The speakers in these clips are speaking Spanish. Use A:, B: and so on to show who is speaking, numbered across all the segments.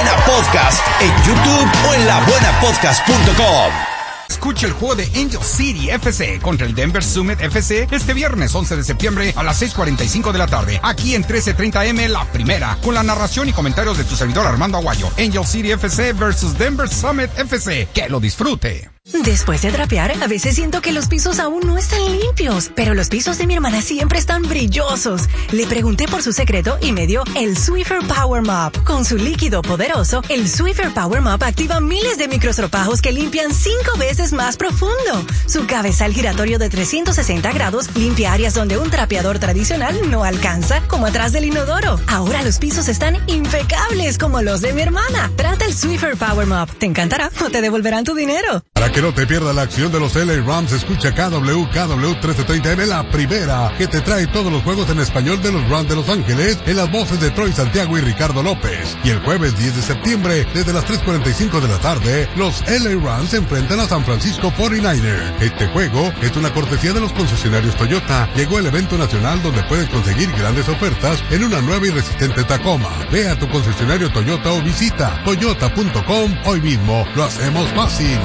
A: Buena Podcast en YouTube o en labuenapodcast.com.
B: Escucha el juego de Angel City FC contra el Denver Summit FC este viernes 11 de septiembre a las 6:45 de la tarde, aquí en 1330M La Primera, con la narración y comentarios de tu servidor Armando Aguayo. Angel City FC versus Denver Summit FC. ¡Que lo disfrute!
C: Después de trapear, a veces siento que los pisos aún no están limpios, pero los pisos de mi hermana siempre están brillosos. Le pregunté por su secreto y me dio el Swiffer Power Mop. Con su líquido poderoso, el Swiffer Power Mop activa miles de microstropajos que limpian 5 veces más profundo. Su cabezal giratorio de 360 grados limpia áreas donde un trapeador tradicional no alcanza, como atrás del inodoro. Ahora los pisos están impecables como los de mi hermana. Trata el Swiffer Power Mop. Te encantará o te devolverán tu dinero.
D: Para que no te pierdas la acción de los LA Rams, escucha KW 1330M La Primera, que te trae todos los juegos en español de los Rams de Los Ángeles en las voces de Troy Santiago y Ricardo López. Y el jueves 10 de septiembre, desde las 3:45 de la tarde, los LA Rams se enfrentan a San Francisco 49ers. Este juego es una cortesía de los concesionarios Toyota. Llegó el evento nacional donde puedes conseguir grandes ofertas en una nueva y resistente Tacoma. Ve a tu concesionario Toyota o visita toyota.com hoy mismo. Lo hacemos fácil.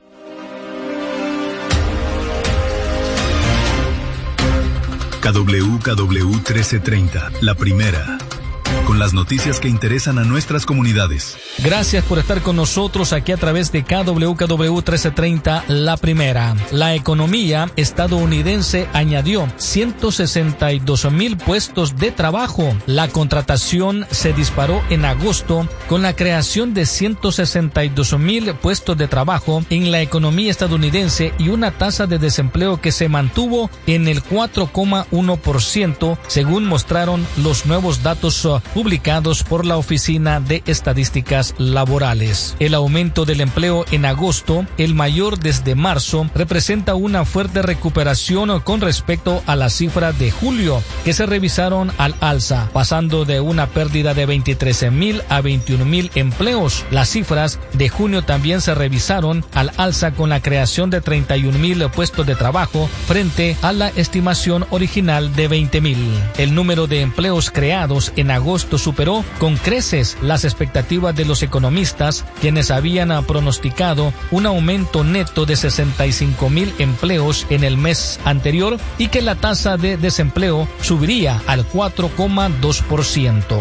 E: KW 1330, La Primera, con las noticias que interesan a nuestras comunidades.
F: Gracias por estar con nosotros aquí a través de KW 1330, La Primera. La economía estadounidense añadió 162,000 puestos de trabajo. La contratación se disparó en agosto con la creación de 162,000 puestos de trabajo en la economía estadounidense y una tasa de desempleo que se mantuvo en el 4,1%, según mostraron los nuevos datos publicados por la Oficina de Estadísticas Laborales. El aumento del empleo en agosto, el mayor desde marzo, representa una fuerte recuperación con respecto a la cifra de julio, que se revisaron al alza, pasando de una pérdida de 23,000 a 21,000 empleos. Las cifras de junio también se revisaron al alza con la creación de 31,000 puestos de trabajo frente a la estimación original de 20,000. El número de empleos creados en agosto superó con creces las expectativas de los economistas, quienes habían pronosticado un aumento neto de 65,000 empleos en el mes anterior y que la tasa de desempleo subiría al 4,2%.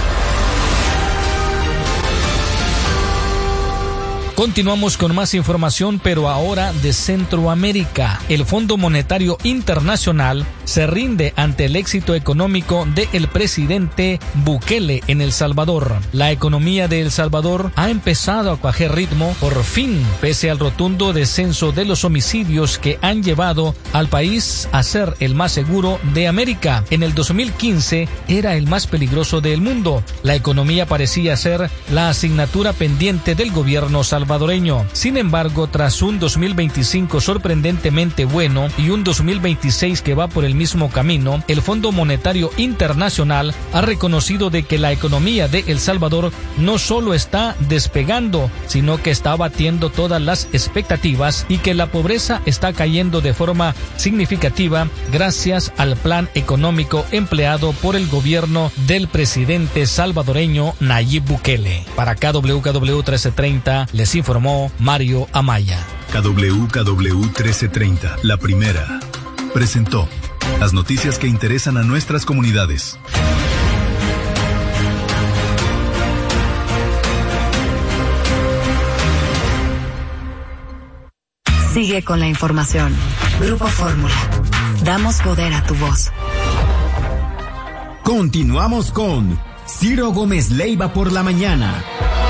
F: Continuamos con más información, pero ahora de Centroamérica. El Fondo Monetario Internacional se rinde ante el éxito económico del presidente Bukele en El Salvador. La economía de El Salvador ha empezado a coger ritmo, por fin, pese al rotundo descenso de los homicidios que han llevado al país a ser el más seguro de América. En el 2015 era el más peligroso del mundo. La economía parecía ser la asignatura pendiente del gobierno salvadoreño. Sin embargo, tras un 2025 sorprendentemente bueno y un 2026 que va por el mismo camino, el Fondo Monetario Internacional ha reconocido de que la economía de El Salvador no solo está despegando, sino que está batiendo todas las expectativas y que la pobreza está cayendo de forma significativa gracias al plan económico empleado por el gobierno del presidente salvadoreño Nayib Bukele. Para KW 1330 les informó Mario Amaya.
E: KW 1330, La Primera, presentó las noticias que interesan a nuestras comunidades.
G: Sigue con la información. Grupo Fórmula. Damos poder a tu voz.
H: Continuamos con Ciro Gómez Leiva por la mañana.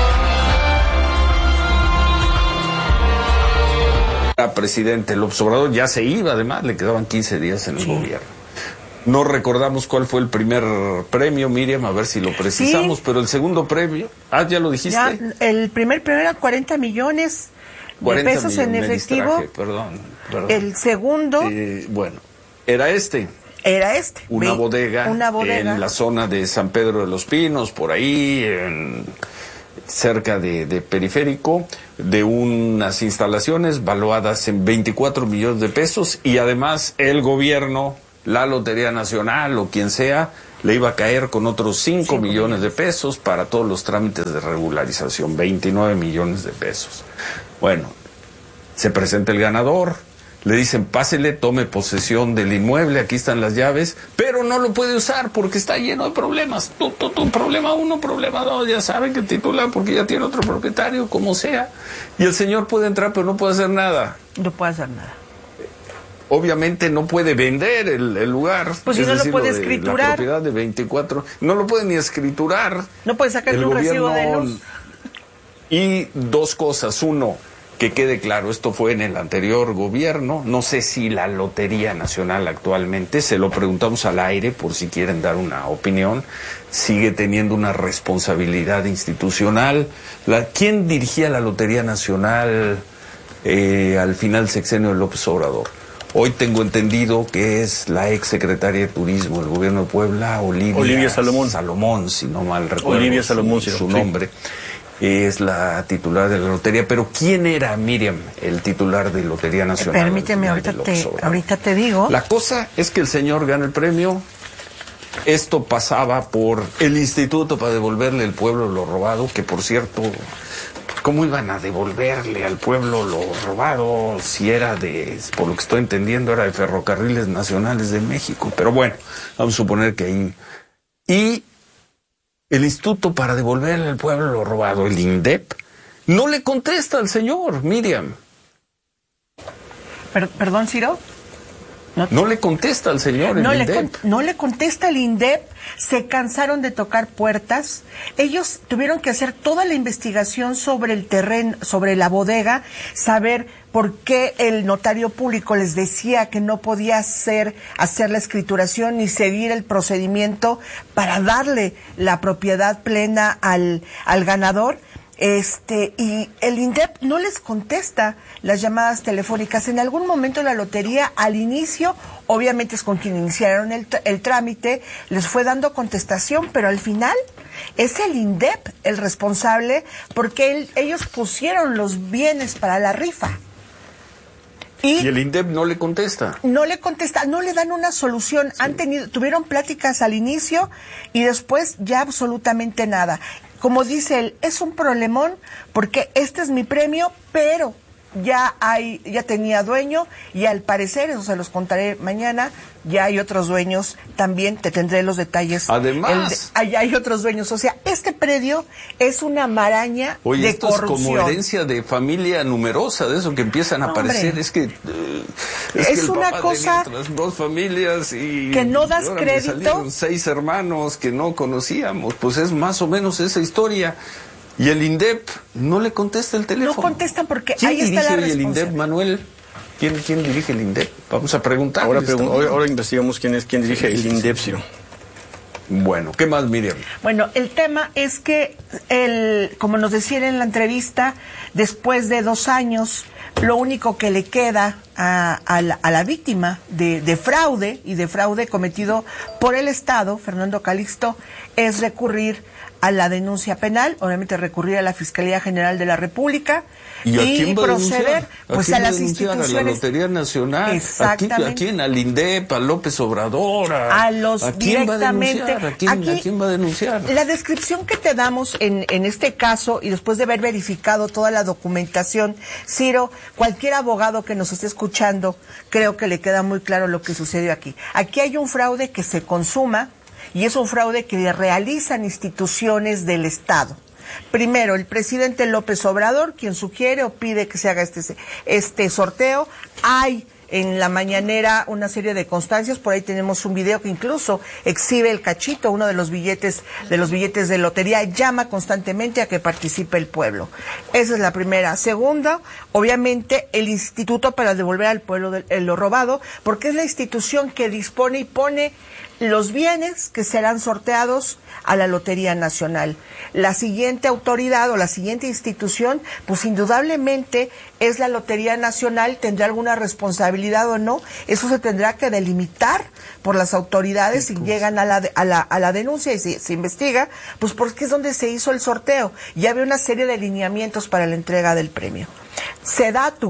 I: Presidente López Obrador ya se iba, además le quedaban 15 días en el gobierno. No recordamos cuál fue el primer premio, Miriam, a ver si lo precisamos, pero el segundo premio, ¿ya lo dijiste?
J: Ya, el primer premio era 40 millones de pesos en efectivo.
I: Perdón.
J: El segundo...
I: bueno, era este. Una bodega en la zona de San Pedro de los Pinos, por ahí, cerca de Periférico, de unas instalaciones valuadas en 24 millones de pesos y además el gobierno, la Lotería Nacional o quien sea, le iba a caer con otros 5 millones de pesos para todos los trámites de regularización, 29 millones de pesos. Bueno, se presenta el ganador, le dicen, pásele, tome posesión del inmueble, aquí están las llaves, pero no lo puede usar porque está lleno de problemas. Problema 1, problema 2, ya saben que titular porque ya tiene otro propietario, como sea. Y el señor puede entrar, pero no puede hacer nada.
J: No puede hacer nada.
I: Obviamente no puede vender el lugar.
J: Pues si no lo puede escriturar.
I: La propiedad de 24, no lo puede ni escriturar.
J: No puede sacarle un recibo de luz.
I: Y dos cosas. Uno, que quede claro, esto fue en el anterior gobierno, no sé si la Lotería Nacional actualmente, se lo preguntamos al aire por si quieren dar una opinión, sigue teniendo una responsabilidad institucional. ¿Quién dirigía la Lotería Nacional al final sexenio de López Obrador? Hoy tengo entendido que es la ex secretaria de Turismo del gobierno de Puebla, Olivia Salomón, si no mal recuerdo.
K: Olivia Salomón,
I: su nombre. Es la titular de la lotería, pero ¿quién era, Miriam, el titular de Lotería Nacional?
J: Permíteme, ahorita te digo.
I: La cosa es que el señor gana el premio, esto pasaba por el Instituto para devolverle al pueblo lo robado, que por cierto, ¿cómo iban a devolverle al pueblo lo robado si era por lo que estoy entendiendo, era de Ferrocarriles Nacionales de México? Pero bueno, vamos a suponer que ahí... Y el Instituto para devolverle al pueblo lo robado, el INDEP, no le contesta al señor, Miriam.
J: ¿Perdón, Ciro?
I: No le contesta al señor el INDEP.
J: No le contesta el INDEP, se cansaron de tocar puertas. Ellos tuvieron que hacer toda la investigación sobre el terreno, sobre la bodega, saber por qué el notario público les decía que no podía hacer la escrituración ni seguir el procedimiento para darle la propiedad plena al ganador. Y el INDEP no les contesta las llamadas telefónicas. En algún momento la lotería, al inicio, obviamente es con quien iniciaron el trámite, les fue dando contestación, pero al final es el INDEP el responsable porque ellos pusieron los bienes para la rifa.
I: Y el INDEP no le contesta.
J: No le contesta, no le dan una solución. Sí. Tuvieron pláticas al inicio y después ya absolutamente nada. Como dice él, es un problemón porque este es mi premio, pero ya tenía dueño y al parecer, eso se los contaré mañana, ya hay otros dueños, también te tendré los detalles.
I: Además,
J: allá hay otros dueños, o sea, este predio es una maraña de
I: esto
J: corrupción.
I: Es como herencia de familia numerosa, de eso que empiezan a aparecer, es que
J: es una cosa
I: otras dos familias y
J: que no das crédito.
I: Me salieron 6 hermanos que no conocíamos, pues es más o menos esa historia. Y el INDEP no le contesta el teléfono.
J: No contestan porque
I: ahí
J: está la responsabilidad.
I: ¿Quién dirige el INDEP, Manuel? ¿Quién dirige el INDEP? Vamos a preguntar.
K: Ahora investigamos quién dirige el INDEP, Ciro.
I: Bueno, ¿qué más, Miriam?
J: Bueno, el tema es que, como nos decían en la entrevista, después de 2 años, lo único que le queda a la víctima de fraude y de fraude cometido por el Estado, Fernando Calixto, es recurrir a la denuncia penal, obviamente recurrir a la Fiscalía General de la República y proceder pues a las instituciones.
I: A la Lotería Nacional,
J: exactamente.
I: ¿A quién? Al INDEP, a López Obrador,
J: ¿a quién
I: directamente? ¿A quién va a denunciar?
J: La descripción que te damos en este caso y después de haber verificado toda la documentación, Ciro, cualquier abogado que nos esté escuchando, creo que le queda muy claro lo que sucedió aquí. Aquí hay un fraude que se consuma y es un fraude que realizan instituciones del Estado. Primero, el presidente López Obrador, quien sugiere o pide que se haga este sorteo. Hay en la mañanera una serie de constancias, por ahí tenemos un video que incluso exhibe el cachito, uno de los billetes de lotería, llama constantemente a que participe el pueblo. Esa es la primera. Segunda, obviamente el Instituto para devolver al pueblo lo robado, porque es la institución que dispone y pone los bienes que serán sorteados a la Lotería Nacional. La siguiente autoridad o la siguiente institución, pues indudablemente es la Lotería Nacional. ¿Tendrá alguna responsabilidad o no? Eso se tendrá que delimitar por las autoridades si llegan a la denuncia y se investiga, pues porque es donde se hizo el sorteo. Ya había una serie de lineamientos para la entrega del premio. Sedatu,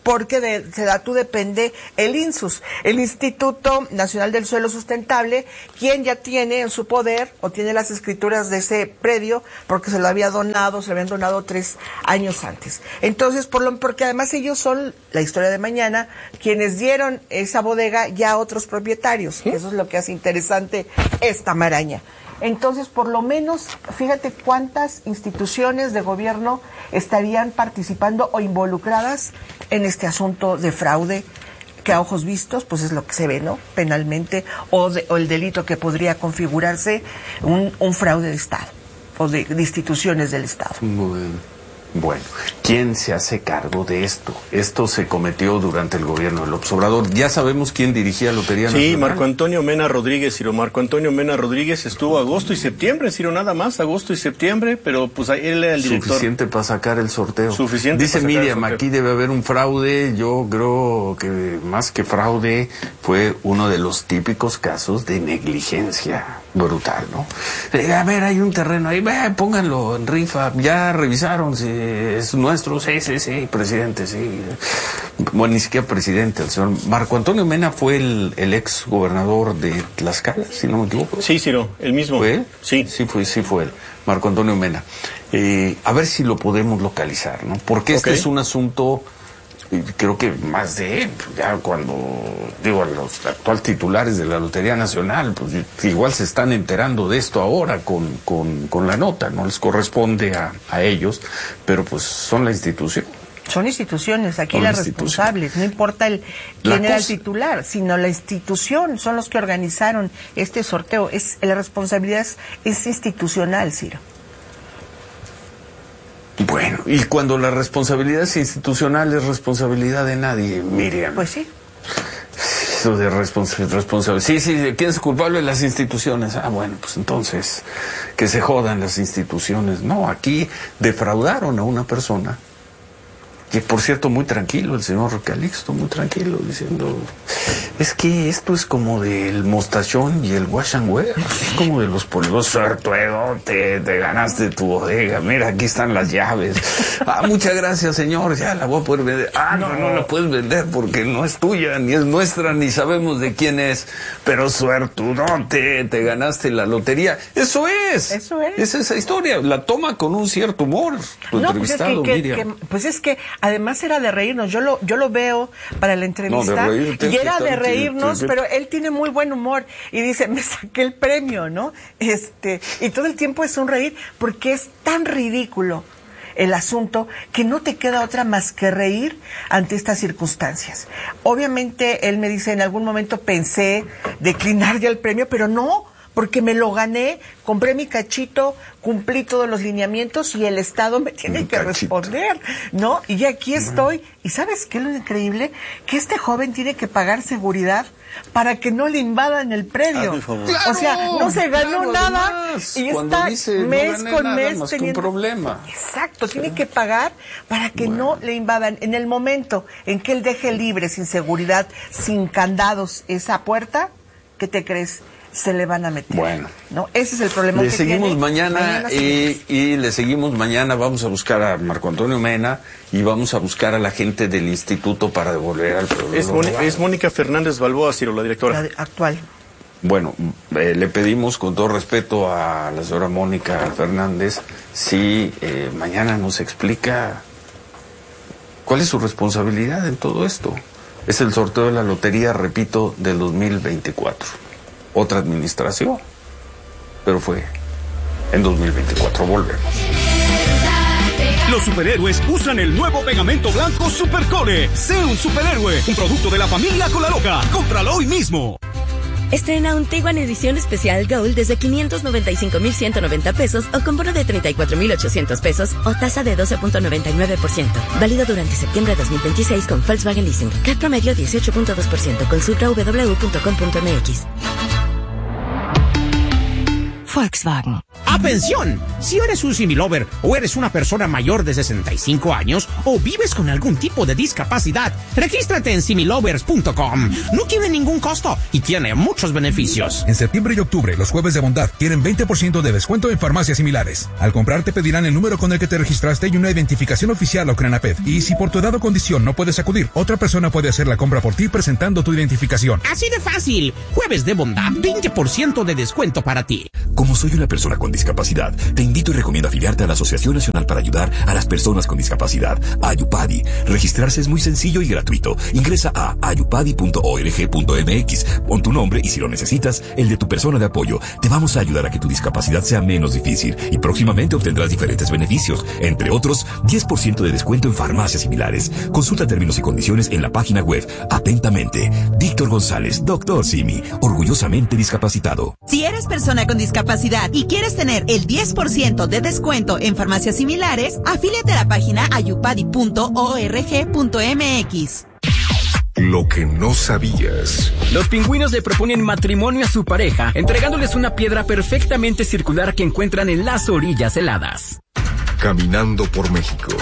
J: porque de SEDATU depende el INSUS, el Instituto Nacional del Suelo Sustentable, quien ya tiene en su poder o tiene las escrituras de ese predio porque se lo habían donado 3 años antes. Entonces, porque además ellos son, la historia de mañana, quienes dieron esa bodega ya a otros propietarios. Eso es lo que hace interesante esta maraña. Entonces, por lo menos, fíjate cuántas instituciones de gobierno estarían participando o involucradas en este asunto de fraude, que a ojos vistos, pues es lo que se ve, ¿no? Penalmente, o el delito que podría configurarse un fraude de Estado, o de instituciones del Estado.
I: Bueno, ¿quién se hace cargo de esto? Esto se cometió durante el gobierno de López Obrador. Ya sabemos quién dirigía Lotería Nacional.
K: Sí, Marco Antonio Mena Rodríguez, Ciro. Marco Antonio Mena Rodríguez estuvo agosto y septiembre, Ciro, nada más, agosto y septiembre, pero pues él era el director.
I: Suficiente para sacar el sorteo.
K: Suficiente.
I: Dice Miriam, aquí debe haber un fraude. Yo creo que más que fraude fue uno de los típicos casos de negligencia brutal, ¿no? A ver, hay un terreno ahí, pónganlo en rifa, ya revisaron si es nuestro, sí, presidente, sí. Bueno, ni siquiera presidente, el señor Marco Antonio Mena fue el ex gobernador de Tlaxcala, si no me equivoco.
K: Sí, Ciro, el mismo.
I: ¿Fue él?
K: Sí.
I: Sí fue él, Marco Antonio Mena. A ver si lo podemos localizar, ¿no? Porque este es un asunto, creo que más de ya cuando digo los actuales titulares de la Lotería Nacional, pues igual se están enterando de esto ahora con la nota, no les corresponde a ellos, pero pues son la institución.
J: Son instituciones, aquí las responsables, no importa quién era el titular, sino la institución, son los que organizaron este sorteo, la responsabilidad es institucional, Ciro.
I: Bueno, y cuando la responsabilidad es institucional, es responsabilidad de nadie, Miriam.
J: Pues sí.
I: Eso de responsabilidad. Sí, ¿quién es culpable? Las instituciones. Bueno, pues entonces, que se jodan las instituciones. No, aquí defraudaron a una persona. Que por cierto, muy tranquilo, el señor Calixto, muy tranquilo, diciendo, es que esto es como del mostachón y el wash and wear, es como de los polvos, suertuego, te ganaste tu bodega, mira, aquí están las llaves. Muchas gracias, señor, ya la voy a poder vender. No la puedes vender porque no es tuya, ni es nuestra, ni sabemos de quién es, pero suertudote, te ganaste la lotería. Eso es. Es esa historia, la toma con un cierto humor, tu entrevistado, Miriam.
J: Pues es que además era de reírnos, yo lo veo para la entrevista, y era de reírnos, pero él tiene muy buen humor, y dice, me saqué el premio, ¿no? Y todo el tiempo es un reír, porque es tan ridículo el asunto que no te queda otra más que reír ante estas circunstancias. Obviamente, él me dice, en algún momento pensé declinar ya el premio, pero no, porque me lo gané, compré mi cachito, cumplí todos los lineamientos y el Estado me tiene que responder, ¿no? Y aquí estoy. ¿Y sabes qué es lo increíble? Que este joven tiene que pagar seguridad para que no le invadan el predio.
I: Claro,
J: o sea, no se ganó nada,
I: además,
J: y está mes con mes
I: teniendo un problema.
J: Exacto, tiene que pagar para que no le invadan. En el momento en que él deje libre, sin seguridad, sin candados, esa puerta, ¿qué te crees? Se le van a meter.
I: Bueno.
J: ¿No? Ese es el problema.
I: Le seguimos mañana y le seguimos mañana. Vamos a buscar a Marco Antonio Mena y vamos a buscar a la gente del instituto para devolver al pueblo.
K: Es Mónica Fernández Balboa, Ciro, la directora.
J: La actual.
I: Bueno, le pedimos con todo respeto a la señora Mónica Fernández si mañana nos explica cuál es su responsabilidad en todo esto. Es el sorteo de la lotería, repito, del 2024. Otra administración, pero fue en 2024. Volvemos.
L: Los superhéroes usan el nuevo pegamento blanco Supercore. Sé un superhéroe, un producto de la familia Colaloca. Cómpralo hoy mismo.
M: Estrena un Tiguan edición especial Gold desde 595,190 pesos o con bono de 34,800 pesos o tasa de 12.99%. Válido durante septiembre de 2026 con Volkswagen Leasing. CAT promedio 18.2%. Consulta www.com.mx.
G: Volkswagen.
N: Atención, si eres un similover o eres una persona mayor de 65 años o vives con algún tipo de discapacidad, regístrate en similovers.com. No tiene ningún costo y tiene muchos beneficios.
O: En septiembre y octubre, los jueves de bondad tienen 20% de descuento en farmacias similares. Al comprar te pedirán el número con el que te registraste y una identificación oficial o Crenaped. Y si por tu edad o condición no puedes acudir, otra persona puede hacer la compra por ti presentando tu identificación.
N: Así de fácil. Jueves de bondad, 20% de descuento para ti.
P: Como soy una persona con discapacidad, te invito y recomiendo afiliarte a la Asociación Nacional para Ayudar a las Personas con Discapacidad, Ayupadi. Registrarse es muy sencillo y gratuito. Ingresa a ayupadi.org.mx, pon tu nombre y si lo necesitas, el de tu persona de apoyo. Te vamos a ayudar a que tu discapacidad sea menos difícil y próximamente obtendrás diferentes beneficios, entre otros, 10% de descuento en farmacias similares. Consulta términos y condiciones en la página web. Atentamente, Víctor González, Dr. Simi, orgullosamente discapacitado.
Q: Si eres persona con discapacidad y quieres tener el 10% de descuento en farmacias similares, afíliate a la página ayupadi.org.mx.
R: Lo que no sabías.
S: Los pingüinos le proponen matrimonio a su pareja, entregándoles una piedra perfectamente circular que encuentran en las orillas heladas.
R: Caminando por México.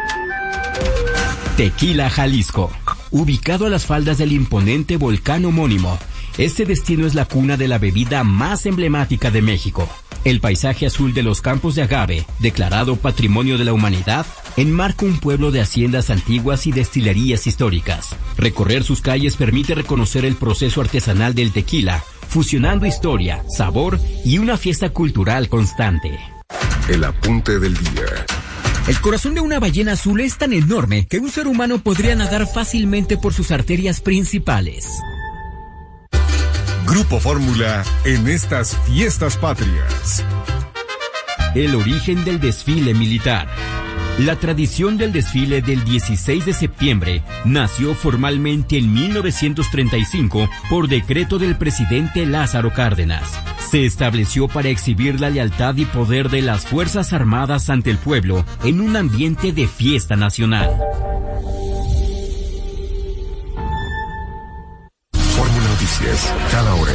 S: Tequila, Jalisco. Ubicado a las faldas del imponente volcán homónimo, este destino es la cuna de la bebida más emblemática de México. El paisaje azul de los campos de agave, declarado Patrimonio de la Humanidad, enmarca un pueblo de haciendas antiguas y destilerías históricas. Recorrer sus calles permite reconocer el proceso artesanal del tequila, fusionando historia, sabor y una fiesta cultural constante.
R: El apunte del día.
S: El corazón de una ballena azul es tan enorme que un ser humano podría nadar fácilmente por sus arterias principales.
R: Grupo Fórmula en estas fiestas patrias.
S: El origen del desfile militar. La tradición del desfile del 16 de septiembre nació formalmente en 1935 por decreto del presidente Lázaro Cárdenas. Se estableció para exhibir la lealtad y poder de las Fuerzas Armadas ante el pueblo en un ambiente de fiesta nacional.
R: Fórmula Noticias, cada hora.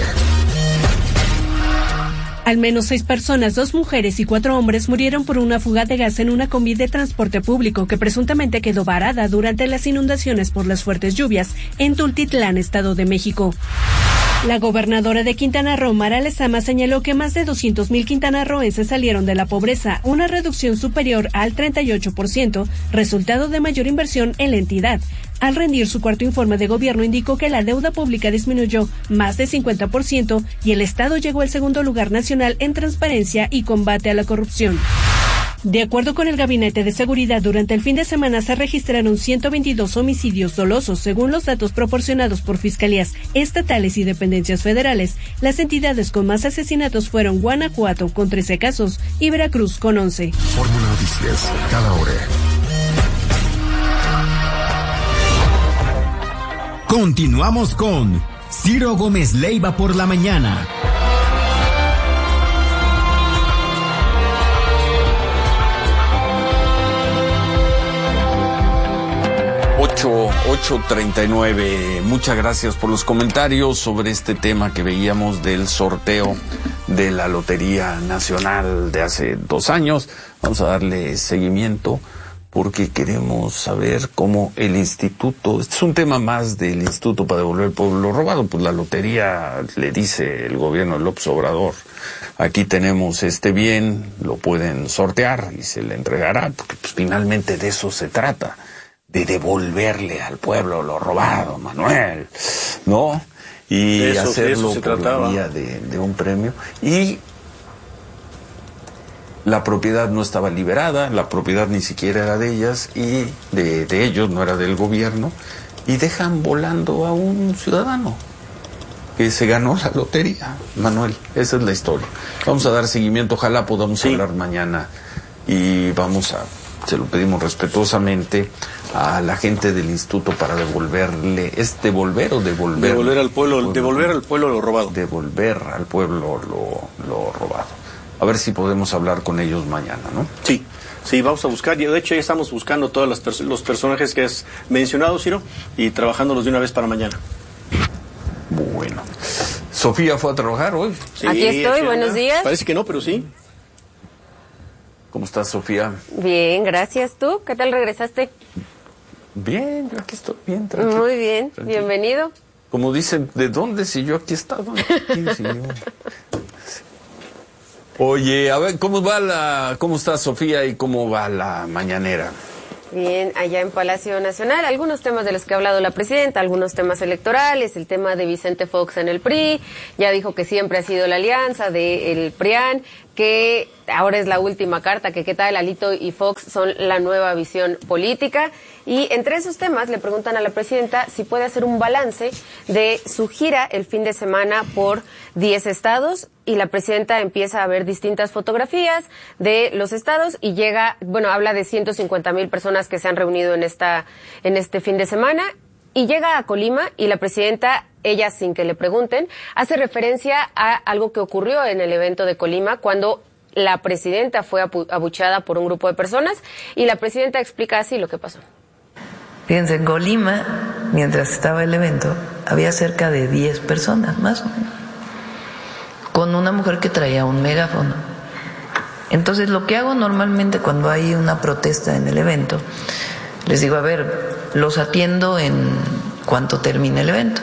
T: Al menos 6 personas, 2 mujeres y 4 hombres murieron por una fuga de gas en una combi de transporte público que presuntamente quedó varada durante las inundaciones por las fuertes lluvias en Tultitlán, Estado de México. La gobernadora de Quintana Roo, Mara Lezama, señaló que más de 200,000 quintanarroenses salieron de la pobreza, una reducción superior al 38%, resultado de mayor inversión en la entidad. Al rendir su cuarto informe de gobierno, indicó que la deuda pública disminuyó más de 50% y el Estado llegó al segundo lugar nacional en transparencia y combate a la corrupción. De acuerdo con el Gabinete de Seguridad, durante el fin de semana se registraron 122 homicidios dolosos, según los datos proporcionados por fiscalías estatales y dependencias federales. Las entidades con más asesinatos fueron Guanajuato, con 13 casos, y Veracruz, con 11.
R: Fórmula Noticias, cada hora.
H: Continuamos con Ciro Gómez Leiva por la mañana.
I: 8:39. Muchas gracias por los comentarios sobre este tema que veíamos del sorteo de la Lotería Nacional de hace 2 años. Vamos a darle seguimiento porque queremos saber cómo el instituto, este es un tema más del Instituto para Devolver al Pueblo lo Robado, pues la lotería le dice el gobierno de López Obrador, aquí tenemos este bien, lo pueden sortear y se le entregará, porque pues finalmente de eso se trata, de devolverle al pueblo lo robado, Manuel, ¿no? Y eso, hacerlo por la vía de un premio. Y la propiedad no estaba liberada, la propiedad ni siquiera era de ellas y de ellos, no era del gobierno, y dejan volando a un ciudadano que se ganó la lotería, Manuel. Esa es la historia. Vamos a dar seguimiento, ojalá podamos hablar mañana y se lo pedimos respetuosamente a la gente del instituto para devolverle, devolver al pueblo lo robado. Devolver al pueblo lo robado. A ver si podemos hablar con ellos mañana, ¿no?
K: Sí, vamos a buscar. De hecho, ya estamos buscando todos los personajes que has mencionado, Ciro, y trabajándolos de una vez para mañana.
I: Bueno. ¿Sofía fue a trabajar hoy?
U: Sí, aquí estoy, buenos días.
K: Parece que no, pero sí.
I: ¿Cómo estás, Sofía?
U: Bien, gracias. ¿Tú? ¿Qué tal regresaste?
I: Bien, yo aquí estoy bien, tranquilo.
U: Muy bien, tranquilo. Bienvenido.
I: Como dicen, ¿de dónde si yo aquí estaba? Oye, a ver, ¿cómo está Sofía y cómo va la mañanera?
U: Bien, allá en Palacio Nacional, algunos temas de los que ha hablado la presidenta, algunos temas electorales, el tema de Vicente Fox en el PRI, ya dijo que siempre ha sido la alianza del PRIAN, que ahora es la última carta, que qué tal Alito y Fox son la nueva visión política. Y entre esos temas le preguntan a la presidenta si puede hacer un balance de su gira el fin de semana por 10 estados, y la presidenta empieza a ver distintas fotografías de los estados y habla de 150,000 personas que se han reunido en este fin de semana, y llega a Colima, y la presidenta, ella sin que le pregunten, hace referencia a algo que ocurrió en el evento de Colima cuando la presidenta fue abucheada por un grupo de personas, y la presidenta explica así lo que pasó.
V: Fíjense, en Colima, mientras estaba el evento, había cerca de 10 personas, más o menos, con una mujer que traía un megáfono. Entonces, lo que hago normalmente cuando hay una protesta en el evento, les digo, a ver, los atiendo en cuanto termine el evento.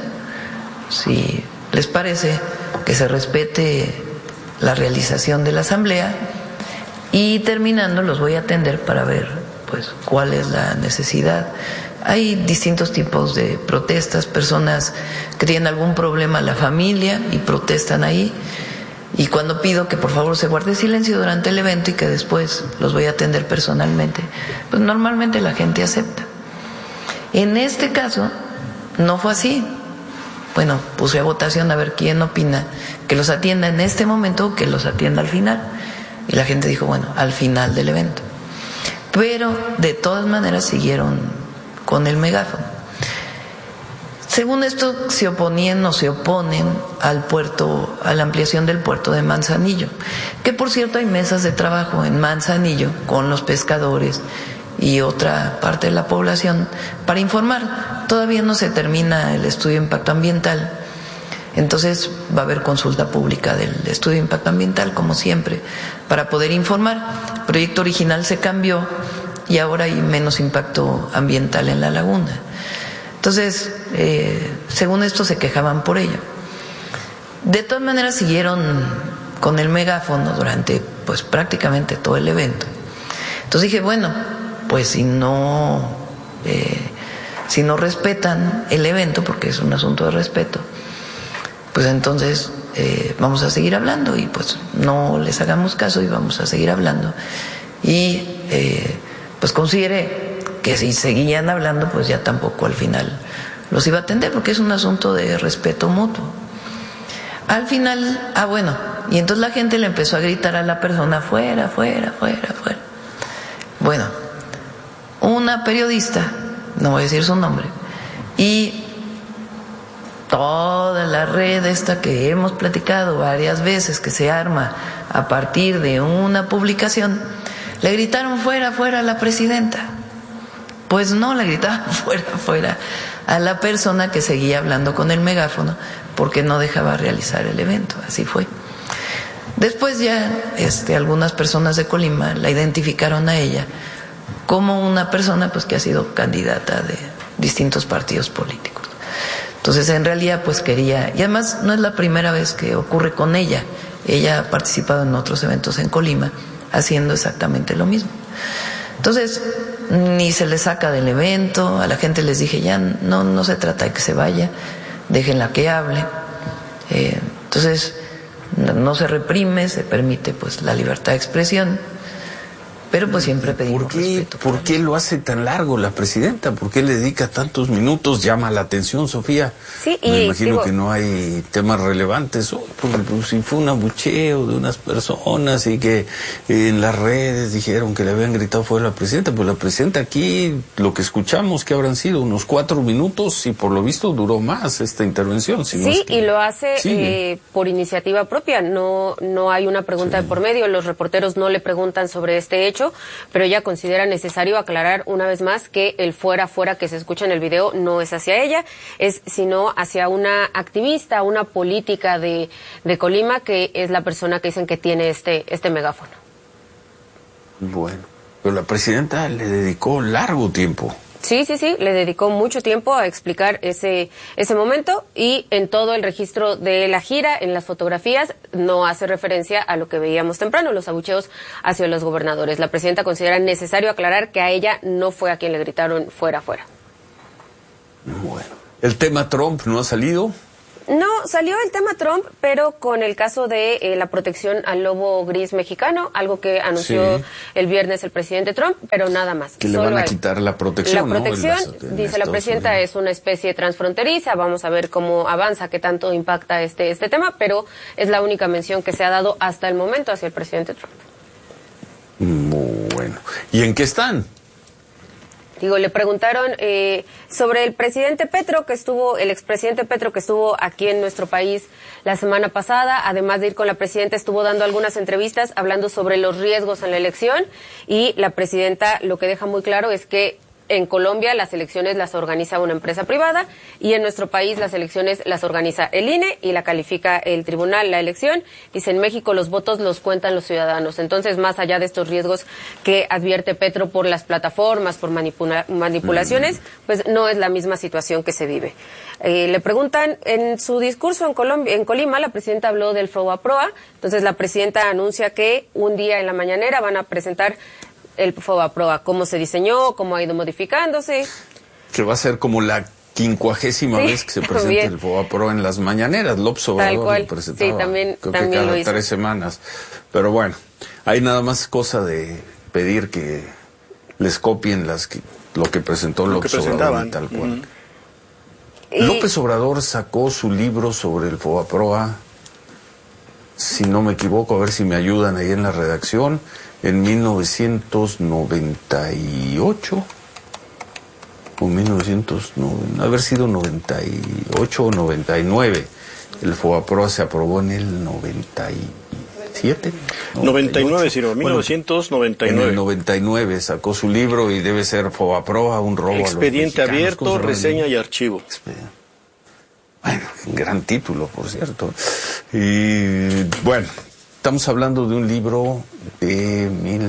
V: Si les parece, que se respete la realización de la asamblea, y terminando los voy a atender para ver pues cuál es la necesidad. Hay distintos tipos de protestas, personas que tienen algún problema en la familia y protestan ahí, y cuando pido que por favor se guarde silencio durante el evento y que después los voy a atender personalmente, pues normalmente la gente acepta. En este caso no fue así. Bueno, puse a votación a ver quién opina que los atienda en este momento o que los atienda al final, y la gente dijo, bueno, al final del evento. Pero de todas maneras siguieron con el megáfono. Según esto, se oponen al puerto, a la ampliación del puerto de Manzanillo, que por cierto hay mesas de trabajo en Manzanillo con los pescadores y otra parte de la población para informar. Todavía no se termina el estudio de impacto ambiental, entonces va a haber consulta pública del estudio de impacto ambiental, como siempre, para poder informar. El proyecto original se cambió y ahora hay menos impacto ambiental en la laguna. Entonces, según esto se quejaban por ello. De todas maneras siguieron con el megáfono durante pues prácticamente todo el evento. Entonces dije, bueno, pues si no respetan el evento, porque es un asunto de respeto, pues entonces vamos a seguir hablando, y pues no les hagamos caso y vamos a seguir hablando. Y pues consideré que si seguían hablando, pues ya tampoco al final los iba a atender, porque es un asunto de respeto mutuo. Al final, bueno, y entonces la gente le empezó a gritar a la persona, fuera, fuera, fuera, fuera. Bueno, una periodista, no voy a decir su nombre, y toda la red esta que hemos platicado varias veces, que se arma a partir de una publicación, le gritaron fuera, fuera a la presidenta. Pues no, le gritaban fuera, fuera a la persona que seguía hablando con el megáfono, porque no dejaba realizar el evento. Así fue. Después ya algunas personas de Colima la identificaron a ella como una persona pues que ha sido candidata de distintos partidos políticos. Entonces en realidad pues quería, y además no es la primera vez que ocurre con ella. Ella ha participado en otros eventos en Colima haciendo exactamente lo mismo. Entonces ni se le saca del evento, a la gente les dije ya no se trata de que se vaya, déjenla que hable. Entonces no se reprime, se permite pues la libertad de expresión, pero pues siempre pedimos respeto.
I: ¿Por qué lo hace tan largo la presidenta? ¿Por qué le dedica tantos minutos? Llama la atención, Sofía.
U: Sí,
I: me imagino que no hay temas relevantes. Pues, si fue un abucheo de unas personas y que en las redes dijeron que le habían gritado fuera a la presidenta, pues la presidenta aquí, lo que escuchamos que habrán sido unos 4 minutos, y por lo visto duró más esta intervención. Si
U: sí,
I: no es que...
U: y lo hace por iniciativa propia, no hay una pregunta de por medio, los reporteros no le preguntan sobre este hecho, pero ella considera necesario aclarar una vez más que el fuera que se escucha en el video no es hacia ella, es sino hacia una activista, una política de Colima, que es la persona que dicen que tiene este megáfono.
I: Bueno, pero la presidenta le dedicó largo tiempo.
U: Sí, le dedicó mucho tiempo a explicar ese momento, y en todo el registro de la gira, en las fotografías, no hace referencia a lo que veíamos temprano, los abucheos hacia los gobernadores. La presidenta considera necesario aclarar que a ella no fue a quien le gritaron fuera.
I: Bueno, ¿el tema Trump no ha salido?
U: No, salió el tema Trump, pero con el caso de la protección al lobo gris mexicano, algo que anunció el viernes el presidente Trump, pero nada más.
I: Que le van a quitar la protección,
U: ¿no? La protección, dice la presidenta, es una especie transfronteriza. Vamos a ver cómo avanza, qué tanto impacta este tema, pero es la única mención que se ha dado hasta el momento hacia el presidente Trump.
I: Bueno, ¿y en qué están?
U: Le preguntaron sobre el presidente Petro, el expresidente Petro, que estuvo aquí en nuestro país la semana pasada. Además de ir con la presidenta, estuvo dando algunas entrevistas hablando sobre los riesgos en la elección, y la presidenta lo que deja muy claro es que en Colombia las elecciones las organiza una empresa privada, y en nuestro país las elecciones las organiza el INE y la califica el tribunal, la elección. Dice, en México los votos los cuentan los ciudadanos. Entonces, más allá de estos riesgos que advierte Petro por las plataformas, por manipulaciones, pues no es la misma situación que se vive. Le preguntan, en su discurso en Colima, la presidenta habló del FOBAPROA. Entonces, la presidenta anuncia que un día en la mañanera van a presentar el FOBAPROA, cómo se diseñó, cómo ha ido modificándose.
I: Que va a ser como la 50ª vez que se presenta el FOBAPROA en las mañaneras. López Obrador lo presentaba,
U: también
I: cada
U: lo hizo.
I: 3 semanas. Pero bueno, hay nada más cosa de pedir que les copien lo que presentó López Obrador, tal cual. López Obrador sacó su libro sobre el FOBAPROA, si no me equivoco, a ver si me ayudan ahí en la redacción, en 1998 o haber sido 98 o 99. El FOBAPROA se aprobó en el 97.
K: 99, Ciro, 1999.
I: En el 99 sacó su libro, y debe ser FOBAPROA, un robo
K: Expediente
I: a los mexicanos,
K: abierto, reseña y archivo.
I: Bueno, un gran título, por cierto. Y bueno, estamos hablando de un libro de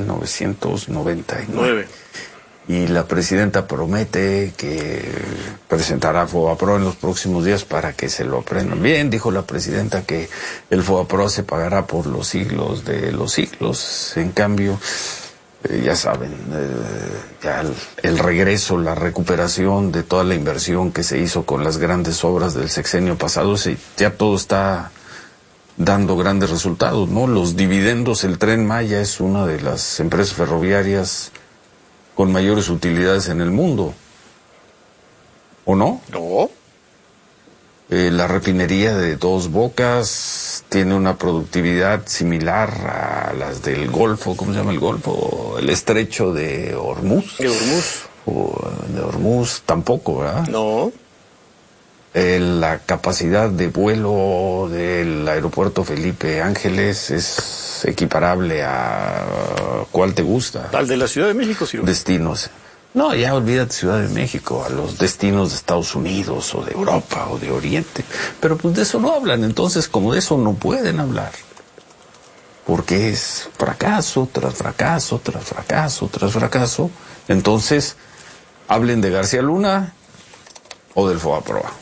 I: 1999. Y la presidenta promete que presentará FOBAPROA en los próximos días para que se lo aprendan bien. Dijo la presidenta que el FOBAPROA se pagará por los siglos de los siglos. En cambio, ya saben, ya el regreso, la recuperación de toda la inversión que se hizo con las grandes obras del sexenio pasado, ya todo está dando grandes resultados, ¿no? Los dividendos, el Tren Maya es una de las empresas ferroviarias con mayores utilidades en el mundo, ¿o no?
K: No.
I: La refinería de Dos Bocas tiene una productividad similar a las del Golfo, ¿cómo se llama el Golfo? El estrecho de Hormuz.
K: ¿De Hormuz?
I: De Hormuz tampoco, ¿verdad?
K: No.
I: La capacidad de vuelo del aeropuerto Felipe Ángeles es equiparable a ¿cuál te gusta?
K: Al de la Ciudad de México, Ciro.
I: Destinos. No, ya olvídate Ciudad de México, a los destinos de Estados Unidos o de Europa o de Oriente. Pero pues de eso no hablan, entonces como de eso no pueden hablar. Porque es fracaso tras fracaso, tras fracaso, tras fracaso. Entonces, hablen de García Luna o del FOBAPROA.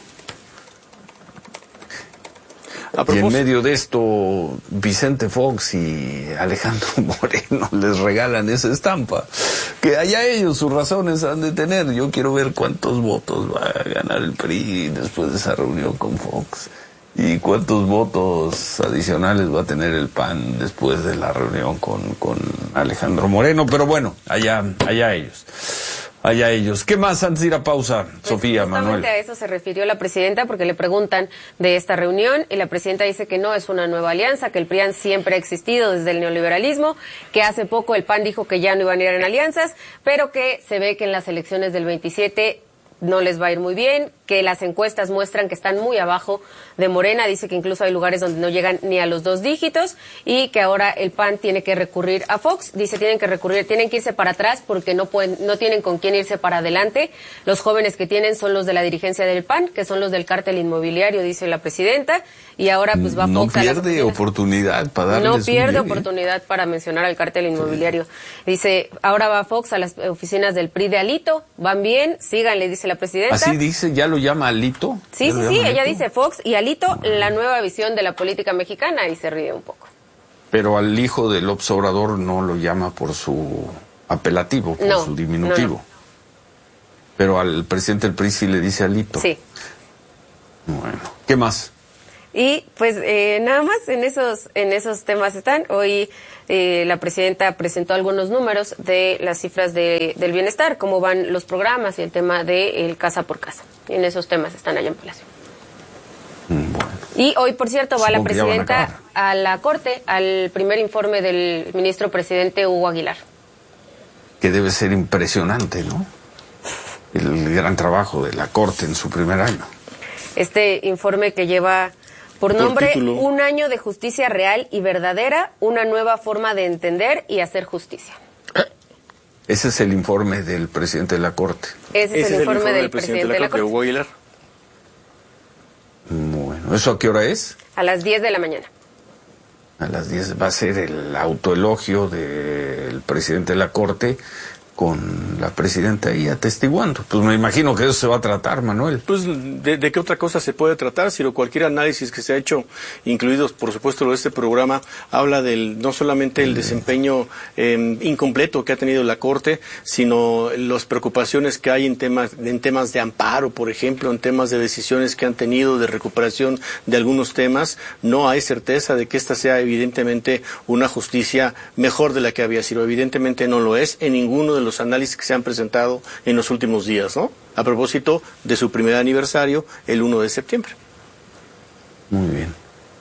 I: Y en medio de esto, Vicente Fox y Alejandro Moreno les regalan esa estampa. Que allá ellos sus razones han de tener. Yo quiero ver cuántos votos va a ganar el PRI después de esa reunión con Fox. Y cuántos votos adicionales va a tener el PAN después de la reunión con Alejandro Moreno. Pero bueno, allá ellos. Allá ellos. ¿Qué más antes de ir a pausa, Sofía, Manuel?
U: A eso se refirió la presidenta, porque le preguntan de esta reunión y la presidenta dice que no es una nueva alianza, que el PRIAN siempre ha existido desde el neoliberalismo, que hace poco el PAN dijo que ya no iban a ir en alianzas, pero que se ve que en las elecciones del 27 no les va a ir muy bien, que las encuestas muestran que están muy abajo de Morena. Dice que incluso hay lugares donde no llegan ni a los 2 dígitos y que ahora el PAN tiene que recurrir a Fox. Dice tienen que irse para atrás porque no tienen con quién irse para adelante. Los jóvenes que tienen son los de la dirigencia del PAN, que son los del cártel inmobiliario, dice la presidenta, y ahora pues va Fox a las oficinas.
I: No pierde oportunidad para darles
U: No pierde oportunidad para mencionar al cártel inmobiliario. Sí. Dice, ahora va Fox a las oficinas del PRI de Alito, van bien, síganle, dice la presidenta.
I: ¿Así dice? ¿Ya lo llama Alito?
U: Sí, ella dice Fox y Alito, la nueva visión de la política mexicana, y se ríe un poco.
I: Pero al hijo del López Obrador no lo llama por su apelativo, por su diminutivo. No. Pero al presidente del PRI sí le dice Alito.
U: Sí.
I: Bueno, ¿qué más?
U: Y pues nada más en esos temas están. Hoy la presidenta presentó algunos números de las cifras del bienestar, cómo van los programas y el tema del casa por casa. Y en esos temas están allá en Palacio.
I: Bueno.
U: Y hoy, por cierto, va la presidenta a la Corte al primer informe del ministro presidente Hugo Aguilar.
I: Que debe ser impresionante, ¿no? El gran trabajo de la Corte en su primer año.
U: Este informe que lleva por nombre Un año de justicia real y verdadera, una nueva forma de entender y hacer justicia.
I: Ese es el informe del presidente de la Corte.
U: Ese es el informe del presidente de la Corte.
K: Hugo Aguilar.
I: Bueno, ¿eso a qué hora es?
U: A las 10 de la mañana.
I: A las 10 va a ser el autoelogio del presidente de la Corte con la presidenta ahí atestiguando. Pues me imagino que eso se va a tratar, Manuel.
K: Pues, ¿de qué otra cosa se puede tratar? Si cualquier análisis que se ha hecho, incluidos, por supuesto, lo de este programa, habla no solamente el desempeño incompleto que ha tenido la Corte, sino las preocupaciones que hay en temas de amparo, por ejemplo, en temas de decisiones que han tenido, de recuperación de algunos temas. No hay certeza de que esta sea evidentemente una justicia mejor de la que había sido. Evidentemente no lo es en ninguno de los análisis que se han presentado en los últimos días, ¿no? A propósito de su primer aniversario, el 1 de septiembre.
I: Muy bien.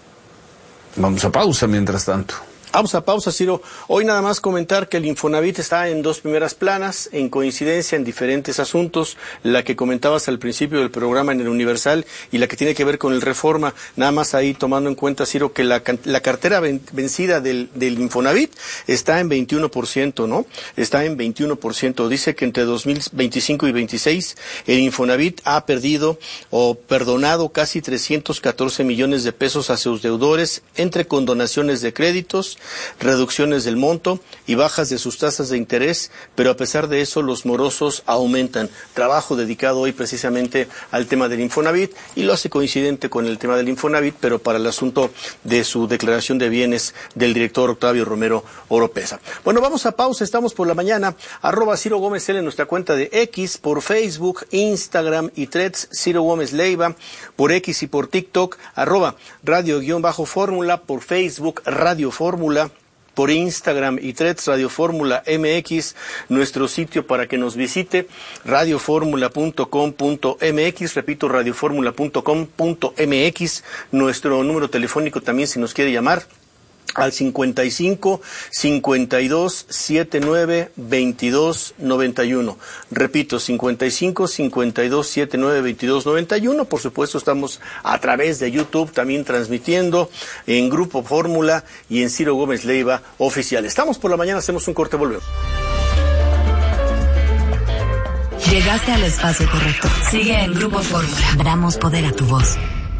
I: Vamos a pausa mientras tanto.
K: Vamos a pausa, Ciro. Hoy nada más comentar que el Infonavit está en 2 primeras planas, en coincidencia en diferentes asuntos, la que comentabas al principio del programa en el Universal y la que tiene que ver con el Reforma. Nada más ahí tomando en cuenta, Ciro, que la cartera vencida del Infonavit está en 21%, ¿no? Está en 21%. Dice que entre 2025 y 26 el Infonavit ha perdido o perdonado casi 314 millones de pesos a sus deudores entre condonaciones de créditos, reducciones del monto y bajas de sus tasas de interés, pero a pesar de eso los morosos aumentan. Trabajo dedicado hoy precisamente al tema del Infonavit y lo hace coincidente con el tema del Infonavit, pero para el asunto de su declaración de bienes del director Octavio Romero Oropeza. Bueno, vamos a pausa, estamos por la mañana, @Ciro Gómez L en nuestra cuenta de X, por Facebook, Instagram y Threads, Ciro Gómez Leiva, por X y por TikTok, @radio_fórmula, por Facebook, Radio Fórmula, por Instagram y Threads, Radio Fórmula MX, nuestro sitio para que nos visite, radioformula.com.mx, repito, radioformula.com.mx, nuestro número telefónico también si nos quiere llamar, al 55 52 79 22 91. Repito, 55 52 79 22 91. Por supuesto, estamos a través de YouTube también transmitiendo en Grupo Fórmula y en Ciro Gómez Leiva Oficial. Estamos por la mañana, hacemos un corte, volvemos.
G: Llegaste al espacio correcto. Sigue en Grupo Fórmula. Damos poder a tu voz.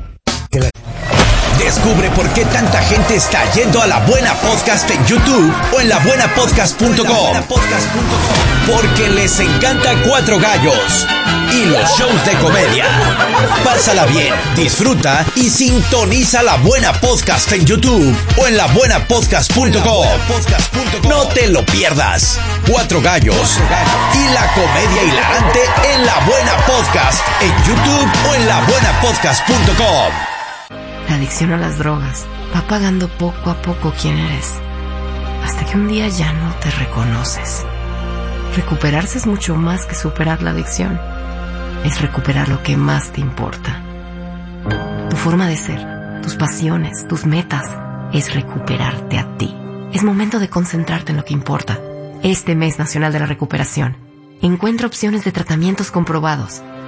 A: Descubre por qué tanta gente está yendo a La Buena Podcast en YouTube o en labuenapodcast.com. Porque les encanta Cuatro Gallos y los shows de comedia. Pásala bien, disfruta y sintoniza La Buena Podcast en YouTube o en labuenapodcast.com. No te lo pierdas. Cuatro Gallos y la comedia hilarante en La Buena Podcast en YouTube o en labuenapodcast.com.
V: La adicción a las drogas va pagando poco a poco quién eres, hasta que un día ya no te reconoces. Recuperarse es mucho más que superar la adicción. Es recuperar lo que más te importa. Tu forma de ser, tus pasiones, tus metas, es recuperarte a ti. Es momento de concentrarte en lo que importa. Este mes nacional de la recuperación, encuentra opciones de tratamientos comprobados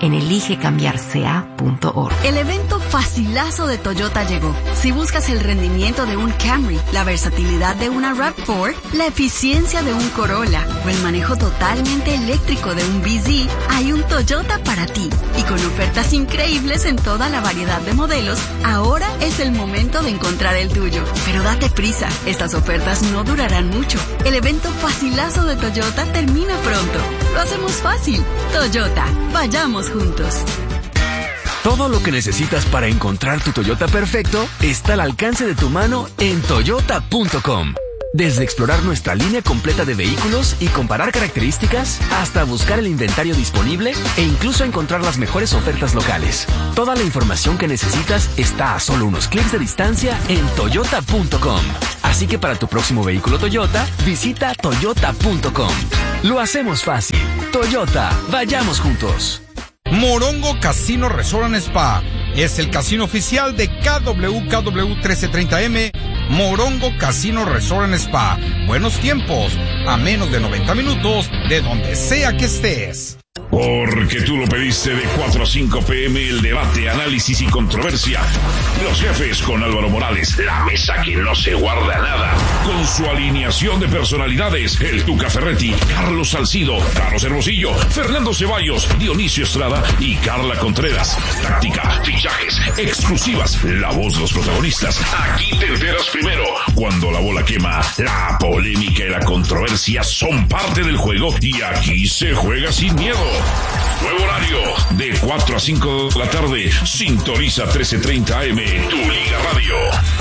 G: en eligecambiarca.org.
B: El evento facilazo de Toyota llegó. Si buscas el rendimiento de un Camry, la versatilidad de una RAV4, la eficiencia de un Corolla o el manejo totalmente eléctrico de un BZ, hay un Toyota para ti. Y con ofertas increíbles en toda la variedad de modelos, ahora es el momento de encontrar el tuyo. Pero date prisa, estas ofertas no durarán mucho. El evento facilazo de Toyota termina pronto. Lo hacemos fácil. Toyota, vayamos juntos.
C: Todo lo que necesitas para encontrar tu Toyota perfecto está al alcance de tu mano en toyota.com. Desde explorar nuestra línea completa de vehículos y comparar características, hasta buscar el inventario disponible e incluso encontrar las mejores ofertas locales. Toda la información que necesitas está a solo unos clics de distancia en toyota.com. Así que para tu próximo vehículo Toyota, visita toyota.com. Lo hacemos fácil. Toyota, vayamos juntos.
W: Morongo Casino Resort and Spa es el casino oficial de KWKW 1330M. Morongo Casino Resort and Spa. Buenos tiempos, a menos de 90 minutos de donde sea que estés.
X: Porque tú lo pediste, de 4 a 5 p.m. el debate, análisis y controversia. Los jefes con Álvaro Morales, la mesa que no se guarda nada. Con su alineación de personalidades, el Tuca Ferretti, Carlos Salcido, Carlos Hermosillo, Fernando Ceballos, Dionisio Estrada y Carla Contreras. Táctica, fichajes, exclusivas, la voz de los protagonistas. Aquí te enteras primero. Cuando la bola quema, la polémica y la controversia son parte del juego y aquí se juega sin miedo. Nuevo horario, de 4 a 5 de la tarde. Sintoniza 1330 AM, tu Liga Radio.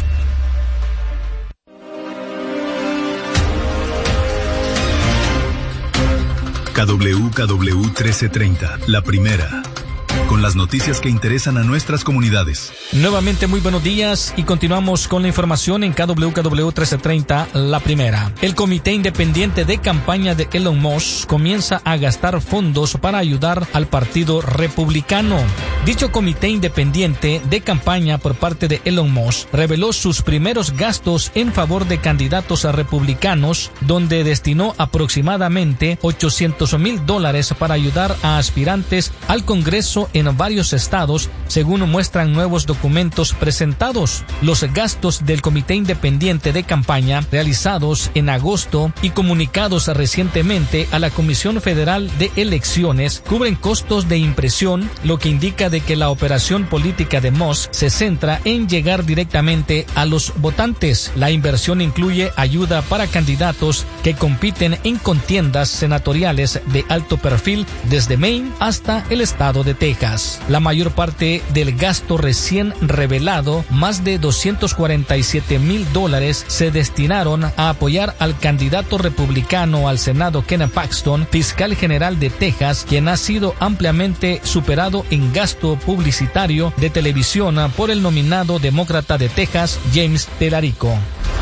E: KWKW 1330, la primera. Con las noticias que interesan a nuestras comunidades.
F: Nuevamente muy buenos días y continuamos con la información en KWKW 1330, la primera. El Comité Independiente de Campaña de Elon Musk comienza a gastar fondos para ayudar al Partido Republicano. Dicho Comité Independiente de Campaña por parte de Elon Musk reveló sus primeros gastos en favor de candidatos a republicanos, donde destinó aproximadamente $800,000 para ayudar a aspirantes al Congreso en varios estados, según muestran nuevos documentos presentados. Los gastos del Comité Independiente de Campaña realizados en agosto y comunicados recientemente a la Comisión Federal de Elecciones cubren costos de impresión, lo que indica de que la operación política de Musk se centra en llegar directamente a los votantes. La inversión incluye ayuda para candidatos que compiten en contiendas senatoriales de alto perfil desde Maine hasta el estado de Texas. La mayor parte del gasto recién revelado, más de $247,000, se destinaron a apoyar al candidato republicano al Senado Ken Paxton, fiscal general de Texas, quien ha sido ampliamente superado en gasto publicitario de televisión por el nominado demócrata de Texas, James Telarico.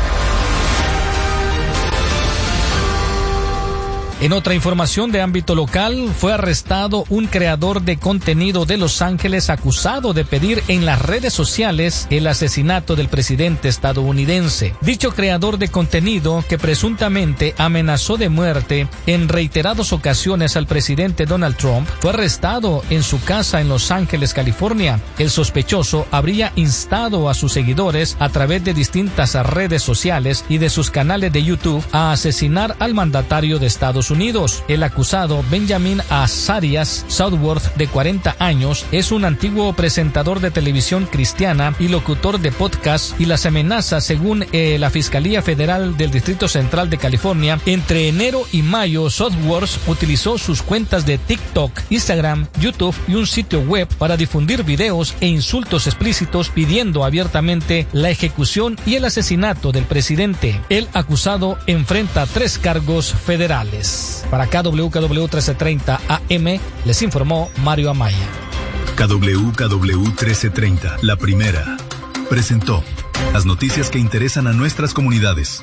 F: En otra información de ámbito local, fue arrestado un creador de contenido de Los Ángeles acusado de pedir en las redes sociales el asesinato del presidente estadounidense. Dicho creador de contenido, que presuntamente amenazó de muerte en reiteradas ocasiones al presidente Donald Trump, fue arrestado en su casa en Los Ángeles, California. El sospechoso habría instado a sus seguidores a través de distintas redes sociales y de sus canales de YouTube a asesinar al mandatario de Estados Unidos. El acusado, Benjamin Azarias Southworth, de 40 años, es un antiguo presentador de televisión cristiana y locutor de podcast, y las amenazas, según la Fiscalía Federal del Distrito Central de California, entre enero y mayo, Southworth utilizó sus cuentas de TikTok, Instagram, YouTube y un sitio web para difundir videos e insultos explícitos pidiendo abiertamente la ejecución y el asesinato del presidente. El acusado enfrenta 3 cargos federales. Para KWKW 1330 AM, les informó Mario Amaya.
E: KWKW 1330, la primera, presentó las noticias que interesan a nuestras comunidades.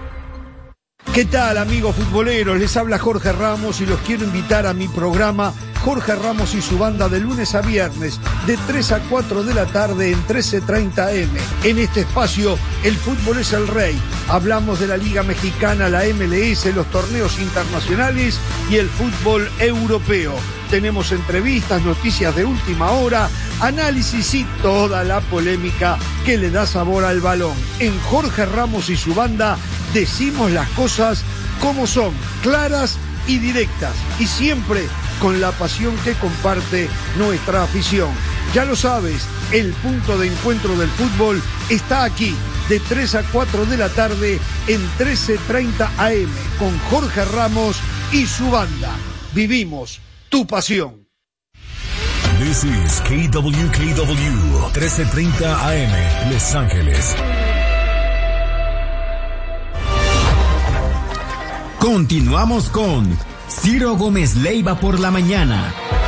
Y: ¿Qué tal, amigos futboleros? Les habla Jorge Ramos y los quiero invitar a mi programa
D: Jorge Ramos y su banda de lunes a viernes, de 3 a 4 de la tarde en 1330 AM. En este espacio, el fútbol es el rey. Hablamos de la Liga Mexicana, la MLS, los torneos internacionales y el fútbol europeo. Tenemos entrevistas, noticias de última hora, análisis y toda la polémica que le da sabor al balón. En Jorge Ramos y su banda decimos las cosas como son, claras y directas, y siempre con la pasión que comparte nuestra afición. Ya lo sabes, el punto de encuentro del fútbol está aquí, de 3 a 4 de la tarde en 1330 AM, con Jorge Ramos y su banda. Vivimos tu pasión.
J: This is KWKW 1330 AM, Los Ángeles.
H: Continuamos con Ciro Gómez Leiva por la mañana.